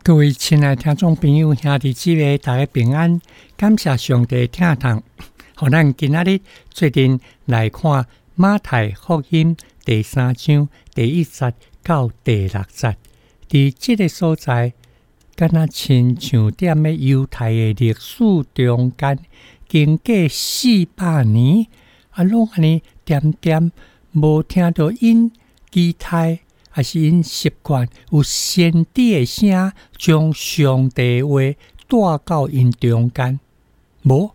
各位亲爱的听众朋友、兄弟姊妹，大家平安！感谢上帝听堂，让咱今仔日决定来看马太福音第3章第1節到第6節。在這個所在，敢若親像踮咧猶太的歷史中間，經過400年，攏安尼點點無聽到因期待。還是因習慣有先知的聲，將上帝話帶到因中間。無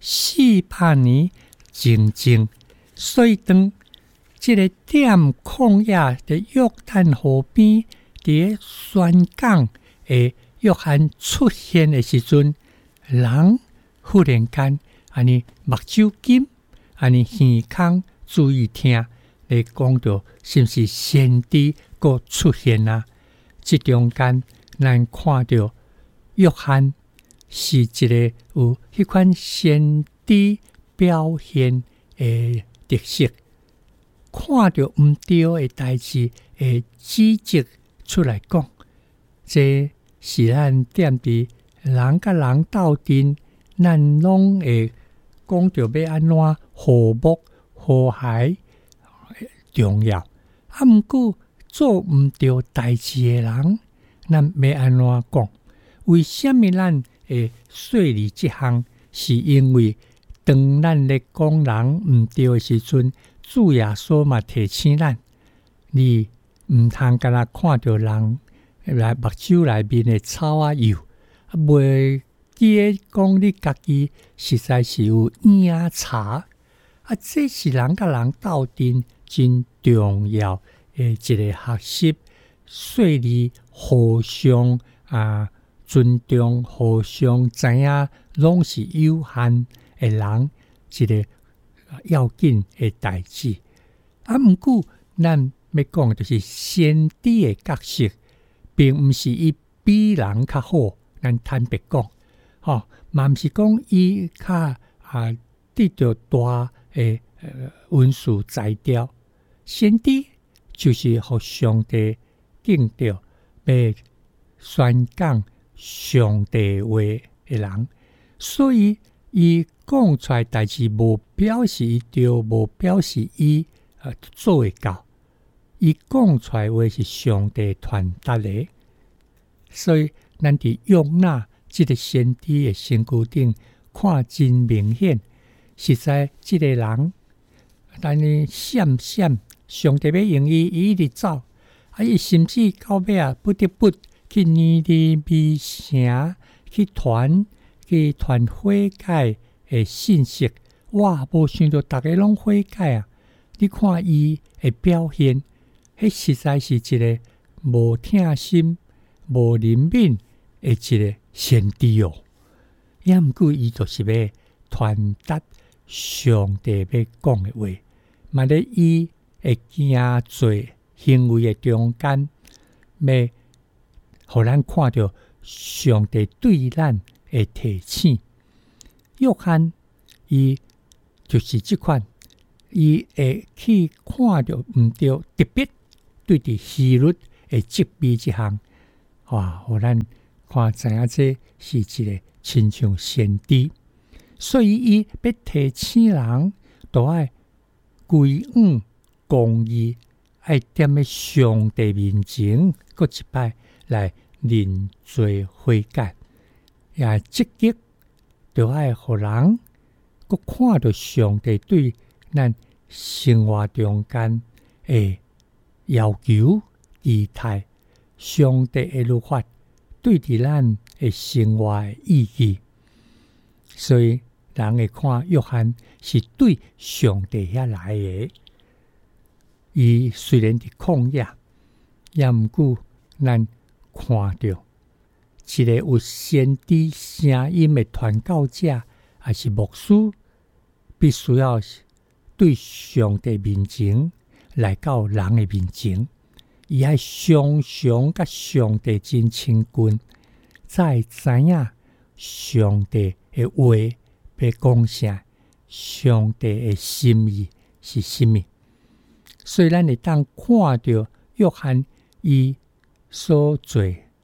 400年靜靜，所以當這個點曠野的約旦河邊，在宣講的約翰出現的時陣，人忽然間安尼目睭緊，安尼耳孔注意聽，來講到是毋是先知個出現啊？這中間，咱看到約翰是一個有迄款先知表現的特色，看到毋對的代志會指責出來講，這是咱踮佇人甲人鬥陣，咱攏會講到要安怎和睦和諧重要。啊，毋過做毋對代志的人，咱要安怎講？為什麼咱會說理這項？是因為當咱咧講人毋對的時陣，主耶穌嘛提醒咱：你毋通干那看到人來目睭內面的草啊油，袂記得講你家己實在是有影茶。啊，這是人甲人鬥陣真重要的一個學習，說理互相尊重，互相知影，攏是有限的人一個要緊的代志。啊，毋過咱要講就是先知的角色，並毋是伊比人較好，咱坦白講，嘛毋是講伊較得到大的文殊材料。先知就是互上帝敬著，要宣講上帝話的人，所以伊講出來代志無表示伊對，無表示伊做會到，伊講出來話是上帝傳達的，所以咱佇約納這個先知的身軀頂看真明顯，實在這個人但是閃閃，上帝要用伊，伊一直走，伊甚至到尾不得不去尼尼微城去傳悔改的信息。哇！無想到大家攏悔改啊！你看伊的表現，迄實在是一個無疼心、無憐憫的一個先知哦。也毋過伊就是要傳達上帝要講的話，嘛咧伊會行做行為的中間，要互咱看到上帝對咱的提醒。約翰伊就是這款，伊會去看到毋對，特別對佇希律的責備這項，哇！互咱看知影這是一個親像先知，所以伊要提醒人，都愛歸往公義，愛踮咧上帝面前，閣一擺來認罪悔改，也積極，就愛互人閣看到上帝對咱生活中間的要求期待，上帝的律法對佇咱的生活的意義，所以人會看約翰是對上帝遐來的。伊雖然佇曠野，也毋過咱看到一個有先知聲音的傳教者，還是牧師，必須要對上帝面前來到人的面前，伊愛常常甲上帝真親近，才知影上帝的話要講啥，上帝的心意是什麼。所以咱會當看到約翰伊所做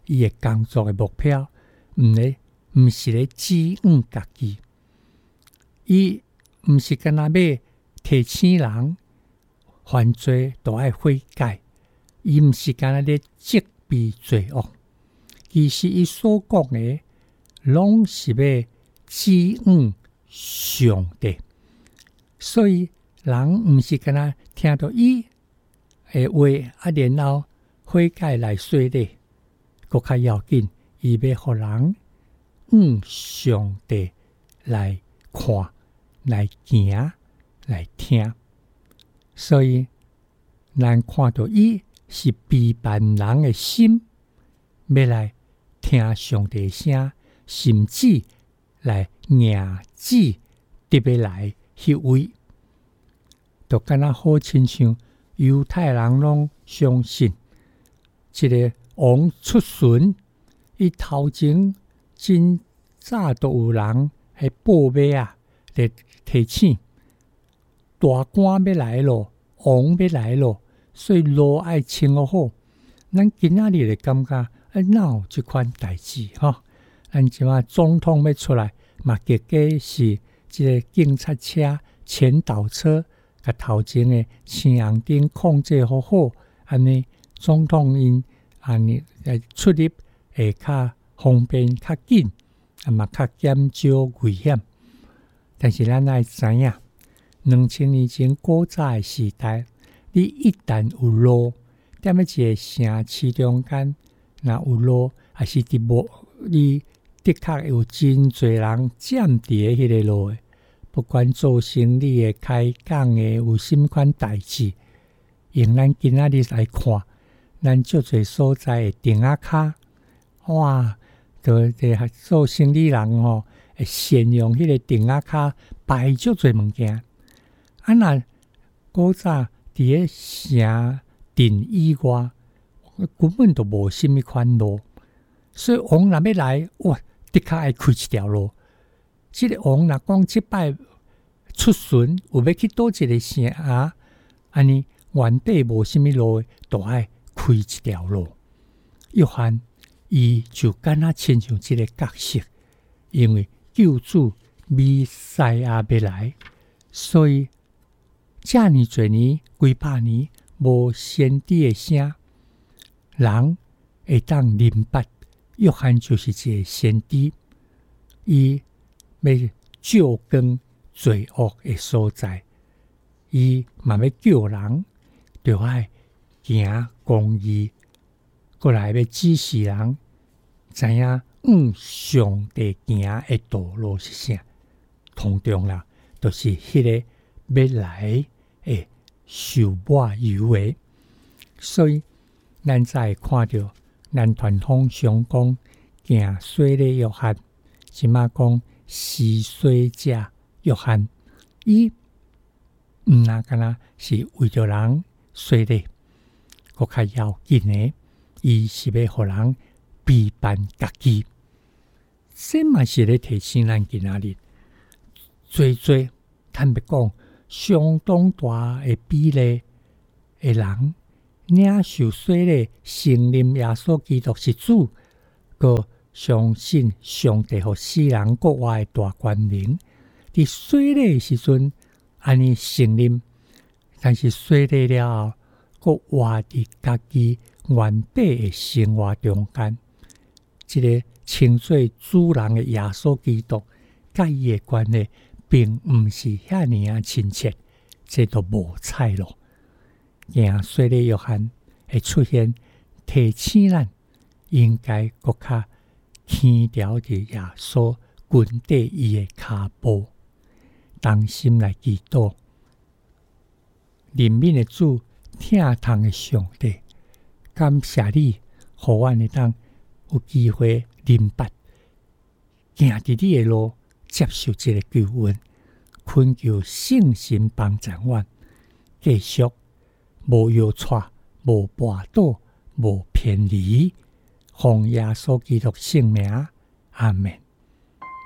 伊嘅工作嘅目標，毋是咧指望家己，伊毋是干那要提醒人犯罪都愛悔改，伊毋是干那咧責備罪惡，其實伊所講嘅，攏是要指望上帝。所以人毋是干那聽到伊嘅話，然後悔改來說咧，閣較要緊，伊要互人上帝來看、來行、來聽。所以咱看到伊是陪伴人嘅心，要來聽上帝聲，甚至來迎旨特別來迄位，就敢若好親像猶太人攏相信，一個王出巡，伊頭前真早都有人係報馬啊，嚟提醒大官要來咯，王要來咯，所以路愛清好。咱今仔日嘅感覺，哪有這款代志吼？咱即馬總統要出來，嘛結果是即個警察車、前導車，甲頭前嘅青紅燈控制好好，安尼總統因安尼出入會較方便、較緊，嘛較減少危險。但是咱愛知影，2000年前古早嘅時代，你一旦有路，踮喺一個城市中間，若有路，還是佇無你的確有真濟人佔佇喺迄個路嘅，不管做生意嘅、開講嘅，有什麼款代誌，用咱今仔日來看，咱足濟所在嘅頂仔卡，哇！就做生意人吼，會善用迄個頂仔卡擺足濟物件。啊，若古早佇個城鎮以外，根本就無什麼款路，所以王若要來，哇，的確愛開一條路。即個王若講即擺出巡，有要去倒一個城啊，安尼原底無什麼路，就愛開一條路。約翰伊就敢若親像即個角色，因為救主彌賽亞要來，所以遮爾濟年幾百年無先知嘅聲，人會當明白，約翰就是一個先知，伊要照光罪惡嘅所在，伊嘛要叫人就愛行公義，過來要指示人知影上帝行嘅道路是啥，通常啦，就是迄個要來誒受抹油嘅。所以咱才會看到咱傳統上講行洗禮約翰，即馬講施洗者約翰，伊毋那干那是為着人洗禮，佫較要緊嘅，伊是要互人陪伴家己。這嘛是咧提醒咱今仔日，最坦白講，相當大嘅比例嘅人領受洗禮，承認耶穌基督是主，佮相信上帝和世人國外大權能。佇洗禮時陣，安尼承認，但是洗禮了後，佮活佇家己原本嘅生活中間，一個稱做主人嘅耶穌基督，甲伊嘅關係並毋是遐爾啊親切，這都無彩咯。行洗禮約翰會出現，提醒咱應該佫較輕調佇耶穌跟底伊嘅骹步，當心來祈禱。憐憫嘅主，疼痛嘅上帝，感謝你，互阮會當有機會明白，行佇你嘅路，接受這個救恩，懇求聖神幫助阮，繼續無搖錯、無跋倒、無偏離，奉耶穌基督聖名，阿們。